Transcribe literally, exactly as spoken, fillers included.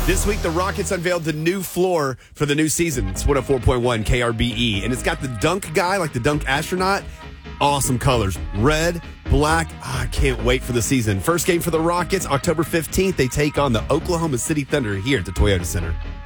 This week, the Rockets unveiled the new floor for the new season. It's one oh four point one K R B E, and it's got the dunk guy, like the dunk astronaut. Awesome colors. Red, black. Oh, I can't wait for the season. First game for the Rockets, October fifteenth. They take on the Oklahoma City Thunder here at the Toyota Center.